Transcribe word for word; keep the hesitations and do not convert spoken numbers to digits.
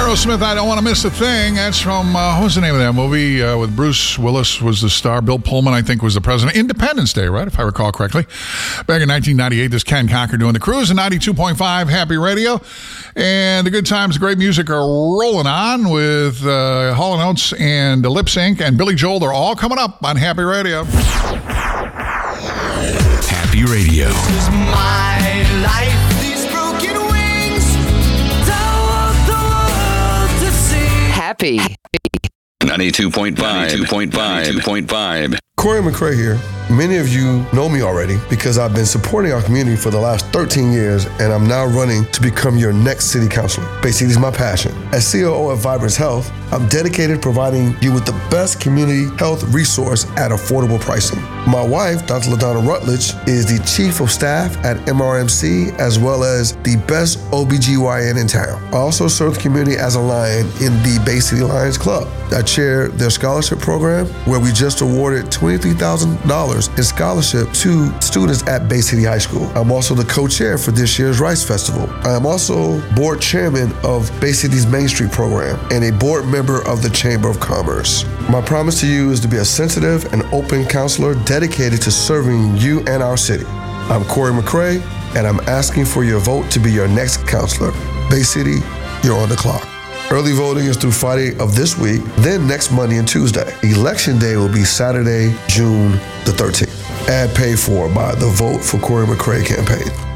Aerosmith, I Don't Want to Miss a Thing. That's from, uh, what was the name of that movie? Uh, with Bruce Willis was the star. Bill Pullman, I think, was the president. Independence Day, right? If I recall correctly. Back in nineteen ninety-eight, this Ken Cocker doing the cruise. And ninety-two point five Happy Radio. And the good times, great music are rolling on with uh, Hall and Oates and Lip Sync and Billy Joel. They're all coming up on Happy Radio. Happy Radio. This is my life. These broken wings. Don't want the world to see. Happy. ninety-two point five. ninety-two point five. ninety-two point five. Corey McRae here. Many of you know me already because I've been supporting our community for the last thirteen years, and I'm now running to become your next city councilor. Basically, it's my passion. As C O O of Vibrance Health, I'm dedicated to providing you with the best community health resource at affordable pricing. My wife, Doctor LaDonna Rutledge, is the chief of staff at M R M C, as well as the best O B G Y N in town. I also serve the community as a Lion in the Bay City Lions Club. I chair their scholarship program, where we just awarded twenty-three thousand dollars in scholarship to students at Bay City High School. I'm also the co-chair for this year's Rice Festival. I am also board chairman of Bay City's Main Street program and a board member of the Chamber of Commerce. My promise to you is to be a sensitive and open counselor dedicated to serving you and our city. I'm Corey McRae, and I'm asking for your vote to be your next counselor. Bay City, you're on the clock. Early voting is through Friday of this week, then next Monday and Tuesday. Election day will be Saturday, June the thirteenth. Ad paid for by the Vote for Corey McRae campaign.